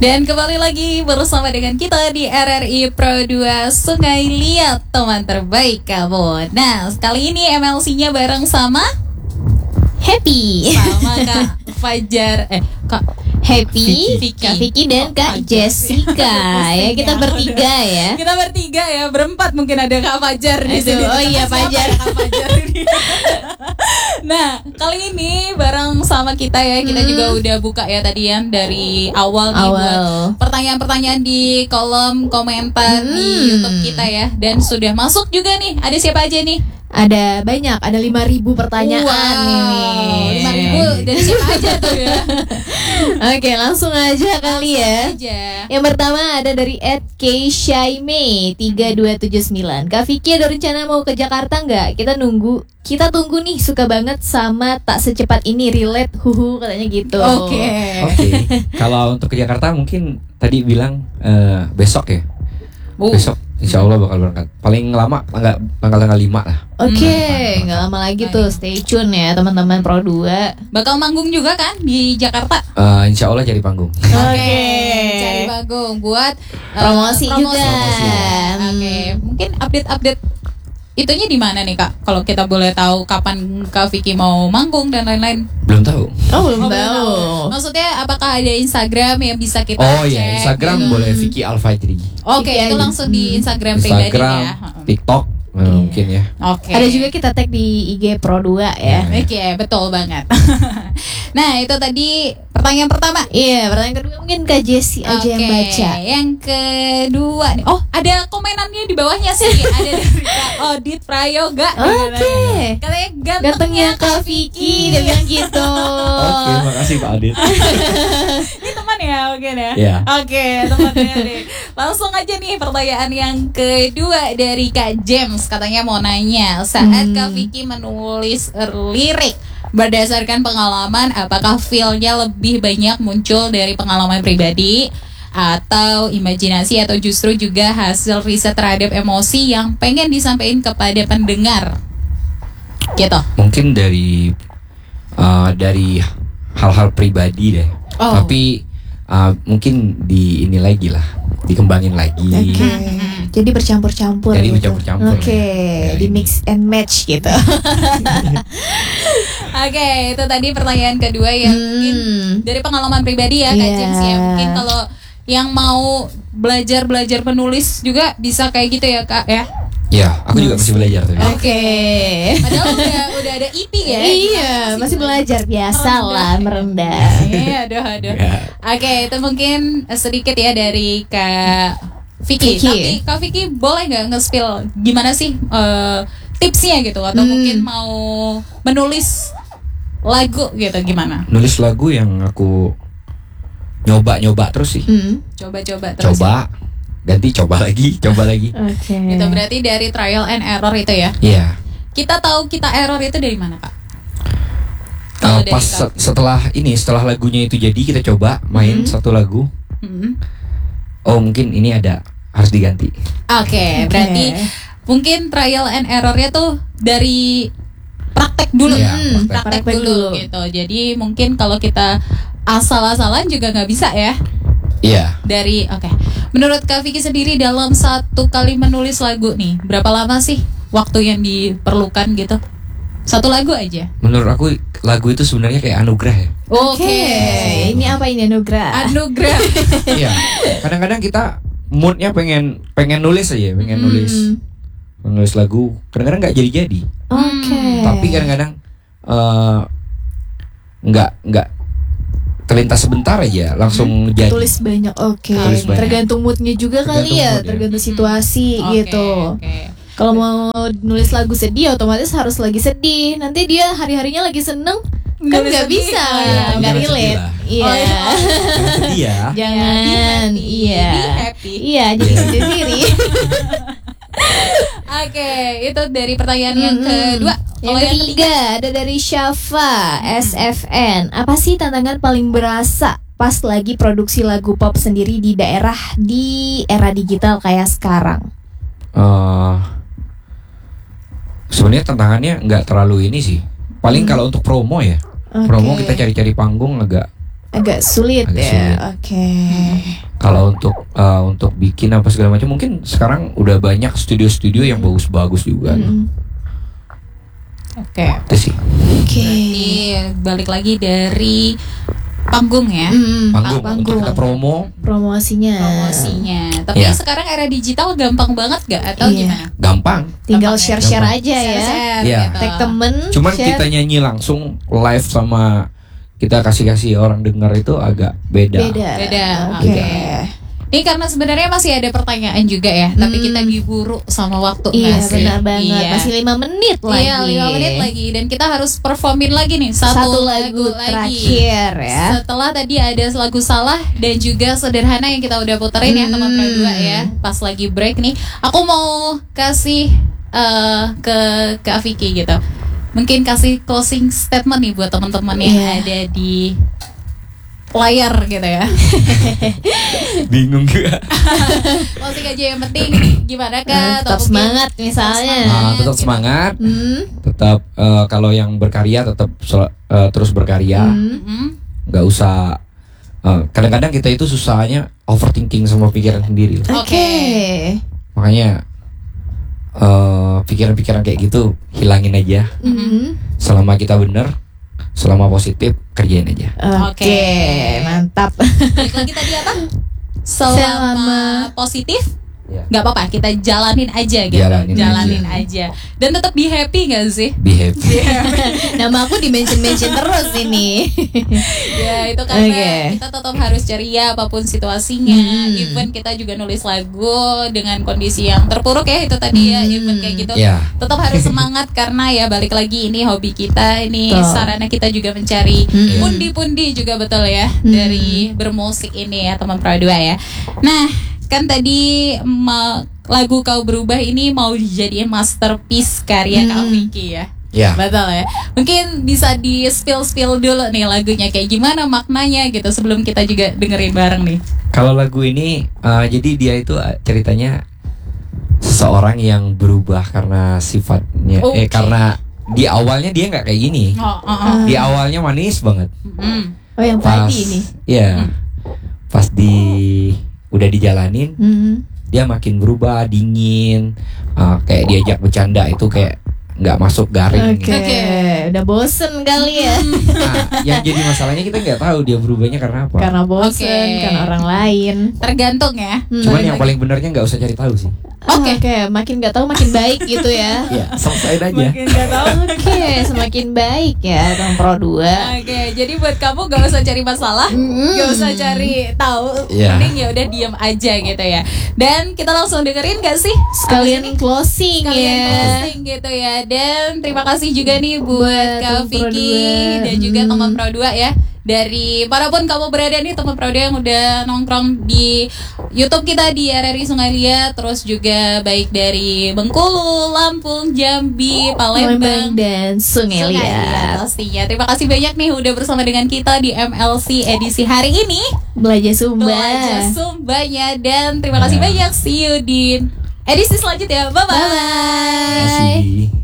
Dan kembali lagi bersama dengan kita di RRI Pro 2 Sungai Liat, teman terbaik kamu. Nah, kali ini MLC-nya bareng sama Happy, sama Kak Fajar, Kak Happy, Vicky. Kak Vicky dan Kak Jessica. Ya, kita bertiga ya. Kita bertiga ya, berempat mungkin ada Kak Fajar di sini. Oh iya, Siapa Fajar. ya Kak Fajar ini? Nah, kali ini bareng sama kita ya, kita juga udah buka ya tadi ya dari awal nih buat pertanyaan-pertanyaan di kolom komentar di YouTube kita ya. Dan sudah masuk juga nih, ada siapa aja nih? Ada banyak, ada 5.000 pertanyaan ini. 5.000 dari siapa aja tuh ya? Oke, langsung aja kali ya. Aja. Yang pertama ada dari @keishaime3279. Kak Vicky ada rencana mau ke Jakarta nggak? Kita tunggu nih, suka banget sama tak secepat ini, relate, katanya gitu. Oke. Kalau untuk ke Jakarta mungkin tadi bilang besok ya. Besok insya Allah bakal berangkat. Paling lama tanggal 5 lah. Oke, nggak lama lagi tuh, stay tune ya teman-teman Pro 2. Bakal manggung juga kan di Jakarta? Insya Allah cari panggung. Oke, cari panggung buat promosi juga. Oke, mungkin update itunya di mana nih Kak? Kalau kita boleh tahu kapan Kak Vicky mau manggung dan lain-lain? Belum tahu. Oh, belum tahu. Maksudnya apakah ada Instagram yang bisa kita Oh cek? iya, Instagram gitu? boleh Vicky Alfajri. Oke, itu langsung di Instagram pribadi ya. TikTok mungkin ya. Oke. Ada juga kita tag di IG Pro 2 ya. Oke, betul banget. Nah, itu tadi pertanyaan pertama. Iya, pertanyaan kedua mungkin Kak Jessie aja yang baca. Yang kedua nih. Oh, ada komenannya di bawahnya sih. Ada dari Kak Odit Prayoga. Oke. Katanya Gantengnya Kak Vicky, dia bilang gitu. Oke, makasih Pak Adit. Ini teman ya, mungkin ya. Iya. Oke, temannya nih. Langsung aja nih pertanyaan yang kedua dari Kak James. Katanya mau nanya, saat Kak Vicky menulis lirik berdasarkan pengalaman, apakah feel-nya lebih banyak muncul dari pengalaman pribadi atau imajinasi, atau justru juga hasil riset terhadap emosi yang pengen disampaikan kepada pendengar? Gitu. Mungkin dari hal-hal pribadi deh. Tapi mungkin ini lagi lah, dikembangin lagi. Oke. Jadi bercampur-campur. Jadi gitu. bercampur-campur. Oke, Ya, di ini. mix and match gitu. Oke, itu tadi pertanyaan kedua yang mungkin dari pengalaman pribadi ya Kak Iya. James ya. Mungkin kalau yang mau belajar menulis juga bisa kayak gitu ya Kak ya. Ya, aku juga masih belajar tuh. Oke. Padahal udah ada IP ya. Iya, masih belajar biasa lah, merendah. Iya, aduh. Ya. Oke, itu mungkin sedikit ya dari Kak Vicky. Tapi Kak Vicky boleh nggak nge-spill gimana sih tipsnya gitu, atau mungkin mau menulis lagu gitu gimana? Nulis lagu yang aku nyoba terus sih. Coba-coba terus. Coba lagi. Oke. Gitu, berarti dari trial and error itu ya. Iya. Kita tahu kita error itu dari mana Kak? Kalau dari Pas Kak. setelah lagunya itu jadi, kita coba main satu lagu. Oh, mungkin ini harus diganti. Oke, berarti mungkin trial and errornya tuh dari praktek dulu. Iya, Praktek praktek dulu dulu. gitu. Jadi mungkin kalau kita asal-asalan juga nggak bisa ya. Iya. Menurut Kak Vicky sendiri dalam satu kali menulis lagu nih, berapa lama sih waktu yang diperlukan gitu? Satu lagu aja. Menurut aku lagu itu sebenarnya kayak anugerah ya. Oke. Ini apa ini anugerah? Anugerah. Iya. Kadang-kadang kita moodnya pengen nulis aja, nulis lagu. Kadang-kadang nggak jadi. Oke. Tapi kadang-kadang nggak terlintas sebentar aja langsung jadi. Tulis banyak. Oke. Tulis banyak. Tergantung moodnya juga kali Tergantung ya, mood ya. tergantung situasi gitu. Oke. Kalau mau nulis lagu sedih, otomatis harus lagi sedih. Nanti dia hari-harinya lagi seneng, kan Nulis nggak sedih. bisa, Iya, nggak jangan sedih relate. lah. Iya. Oh, iya. Jangan sedih ya. Jangan, iya. Be happy. Iya, jadi sendiri. Oke, itu dari pertanyaan yang kedua. Yang Kalau ketiga ada dari Syafa SFN. Apa sih tantangan paling berasa pas lagi produksi lagu pop sendiri di daerah di era digital kayak sekarang? Sebenarnya tantangannya nggak terlalu ini sih. Paling kalau untuk promo ya. Oke. Promo kita cari-cari panggung agak agak sulit Agak ya. sulit. Oke. Kalau untuk bikin apa segala macam, mungkin sekarang udah banyak studio-studio yang bagus-bagus juga. Oke. Itu sih. Oke. Berarti balik lagi dari panggung ya. Panggung untuk kita promo Promosinya. Promosinya. Tapi Iya. sekarang era digital gampang banget gak? Atau Iya. gimana? gampang. Tinggal Gampang ya. share-share Gampang. aja ya. Share-share Iya. gitu. Tag temen. Cuman share. kita nyanyi langsung live sama kita kasih orang dengar itu agak beda. Beda, Oke. oke. Ini karena sebenarnya masih ada pertanyaan juga ya, tapi kita diburu sama waktu Iya nggak sih? benar banget. Iya. Masih 5 menit lagi. Iya, 5 menit lagi dan kita harus performin lagi nih satu lagu lagi. terakhir ya. Setelah tadi ada lagu Salah dan juga Sederhana yang kita udah puterin ya teman Pradua ya. Pas lagi break nih, aku mau kasih ke Afiki gitu. Mungkin kasih closing statement nih buat teman-teman yang Iya. ada di layar gitu ya. Bingung juga. Closing aja yang penting gimana Kak? Tetap Atau mungkin semangat misalnya. Tetap semangat, Hmm. tetap kalau yang berkarya tetap terus berkarya. Nggak usah kadang-kadang kita itu susahnya overthinking sama pikiran sendiri. Oke. Makanya pikiran-pikiran kayak gitu hilangin aja. Selama kita bener, selama positif, kerjain aja. Oke, mantap. Balik lagi tadi apa? Selama positif Ya. nggak apa-apa, kita jalanin aja gitu. Jalanin aja. Dan tetap be happy nggak sih? Be happy. Nama aku di-mention terus ini. Ya itu karena Oke. kita tetap harus ceria apapun situasinya. Even kita juga nulis lagu dengan kondisi yang terpuruk ya itu tadi ya, even kayak gitu. Ya. Tetap harus semangat karena ya balik lagi ini hobi kita, ini Betul. sarana kita juga mencari pundi-pundi juga betul ya dari bermusik ini ya teman Pradua ya. Nah kan tadi lagu Kau Berubah ini mau dijadiin masterpiece karya Kak Vicky ya. Ya. Betul ya. Mungkin bisa di spill dulu nih lagunya kayak gimana maknanya gitu sebelum kita juga dengerin bareng nih. Kalau lagu ini jadi dia itu ceritanya seseorang yang berubah karena sifatnya Oke. karena di awalnya dia nggak kayak gini. Di awalnya manis banget. Oh yang Pas tadi ini. ya pas udah dijalanin dia makin berubah, dingin, kayak diajak bercanda itu kayak nggak masuk garing. Oke, Gitu. udah bosen kali ya. Nah, yang jadi masalahnya kita nggak tahu dia berubahnya karena apa. Karena bosen, Oke. karena orang lain. Tergantung ya. Cuman yang paling benernya nggak usah cari tahu sih. Oke, makin nggak tahu makin baik gitu ya. Ya, selesain aja. Nggak tahu. Oke, semakin baik ya Bang Pro 2. Oke, jadi buat kamu gak usah cari masalah, gak usah cari tahu, Iya. mending ya udah diam aja gitu ya. Dan kita langsung dengerin gak sih? Sekalian closing Kalian ya. closing gitu ya. Dan terima kasih juga nih buat Kak Teman Pro Vicky 2. dan juga teman Pro 2 ya. Dari manapun kamu berada nih teman Pro 2 yang udah nongkrong di YouTube kita di RRI Sungai Liat, terus juga baik dari Bengkulu, Lampung, Jambi, Palembang dan Sungai Liat. pastinya. Terima kasih banyak nih udah bersama dengan kita di MLC edisi hari ini. Belajar Sumba. Belajar Sumbanya dan terima kasih Ya. banyak. See you di edisi selanjutnya. Bye bye. Bye. Terima kasih.